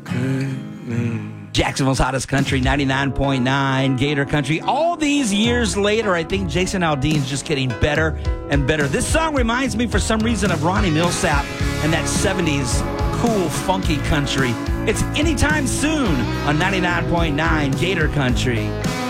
Jacksonville's hottest country, 99.9 Gator Country. All these years later, I think Jason Aldean's just getting better and better. This song reminds me for some reason of Ronnie Millsap and that 70s cool, funky country. It's Anytime Soon on 99.9 Gator Country.